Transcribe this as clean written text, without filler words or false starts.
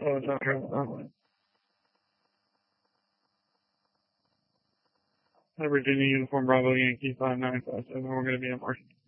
Oh, it's not true. Virginia Uniform Bravo Yankee 5957. We're going to be in Marshall.